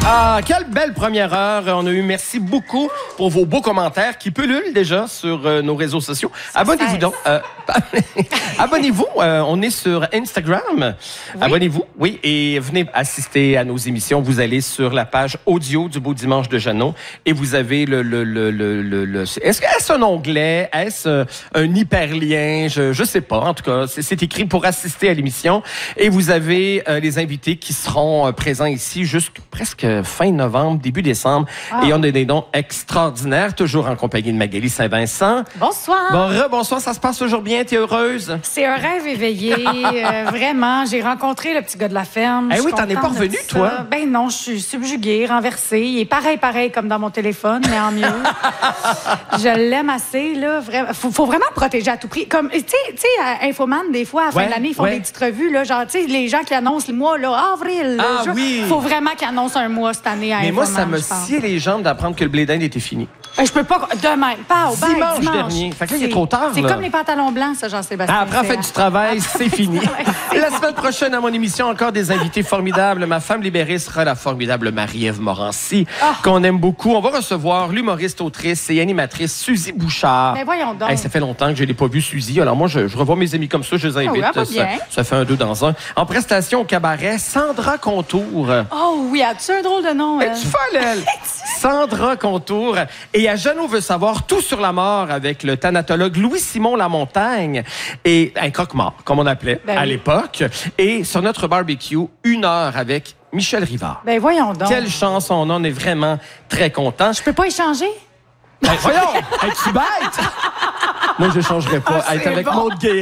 Ah, quelle belle première heure. On a eu merci beaucoup pour vos beaux commentaires qui pullulent déjà sur nos réseaux sociaux. Abonnez-vous donc. Abonnez-vous. On est sur Instagram. Oui. Abonnez-vous. Oui, et venez assister à nos émissions. Vous allez sur la page audio du Beau Dimanche de Jeannot et vous avez est-ce un onglet? Est-ce un hyperlien? Je sais pas. En tout cas, c'est écrit pour assister à l'émission. Et vous avez les invités qui seront présents ici jusqu'à presque fin novembre, début décembre. Ah. Et on a des noms extraordinaires, toujours en compagnie de Magali Saint-Vincent. Bonsoir. Bonsoir, ça se passe toujours bien? T'es heureuse? C'est un rêve éveillé. Vraiment, j'ai rencontré le petit gars de la ferme. Eh oui, t'en es pas revenu, toi? Ben non, je suis subjuguée, renversée. Il est pareil comme dans mon téléphone, mais en mieux. Je l'aime assez, là. Vraiment. Faut vraiment le protéger à tout prix. Comme, tu sais, à Infoman, des fois, à la fin de l'année, ils font des petites revues, là. Genre, tu sais, les gens qui annoncent le mois, là, avril. Ah oui! Faut vraiment qu'ils annoncent un mois cette année à Infoman. Mais moi, ça me sciait les jambes d'apprendre que le blé d'Inde était fini. Je peux pas. Demain. Pas au bain. Dimanche dernier. Fait que là, il est trop tard. C'est comme les pantalons blancs, ça, Jean-Sébastien. Après, fait du travail, c'est fini. La semaine prochaine, à mon émission, encore des invités formidables. Ma femme libérée sera la formidable Marie-Ève Morancy, qu'on aime beaucoup. On va recevoir l'humoriste, autrice et animatrice Suzy Bouchard. Mais voyons donc. Hey, ça fait longtemps que je l'ai pas vue, Suzy. Alors moi, je revois mes amis comme ça, je les invite. Ça fait un deux dans un. En prestation au cabaret, Sandra Contour. Oh oui, as-tu un drôle de nom? Es-tu folle, elle? Sandra Contour. Et à Jeannot veut savoir tout sur la mort avec le thanatologue Louis-Simon Lamontagne et un croque-mort, comme on appelait à l'époque. Et sur notre barbecue, 1 heure avec Michel Rivard. Ben voyons donc. Quelle chance on a, on est vraiment très contents. Je peux pas échanger? Ben voyons, es-tu bête? Moi, je changerais pas. Être avec Maud Guérin.